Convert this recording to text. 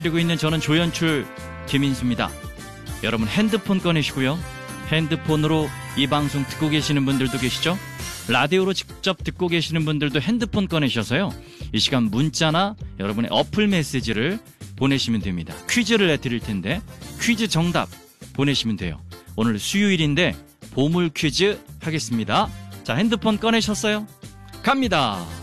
그리고 있는 저는 조연출 김인수입니다. 여러분 핸드폰 꺼내시고요. 핸드폰으로 이 방송 듣고 계시는 분들도 계시죠? 라디오로 직접 듣고 계시는 분들도 핸드폰 꺼내셔서요. 이 시간 문자나 여러분의 어플 메시지를 보내시면 됩니다. 퀴즈를 내드릴 텐데 퀴즈 정답 보내시면 돼요. 오늘 수요일인데 보물 퀴즈 하겠습니다. 자, 핸드폰 꺼내셨어요? 갑니다.